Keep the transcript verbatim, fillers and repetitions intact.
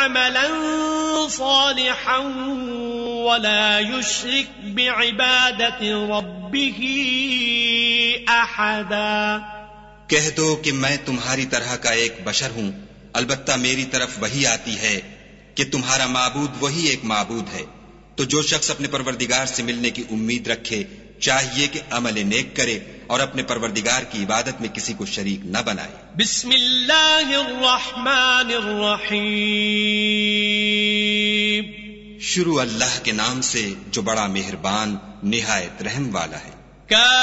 अमलन सालिहन वला युश्रिक बिइबादति रब्बिही अहदा। कह दो कि मैं तुम्हारी तरह का एक बशर हूं, अलबत्ता मेरी तरफ वही आती है कि तुम्हारा माबूद वही एक माबूद है। तो जो शख्स अपने परवरदिगार से मिलने की उम्मीद रखे चाहिए कि अमल नेक करे और अपने परवरदिगार की इबादत में किसी को शरीक न बनाए। बिस्मिल्लाहिर रहमानिर रहीम। शुरू अल्लाह के नाम से जो बड़ा मेहरबान निहायत रहम वाला है।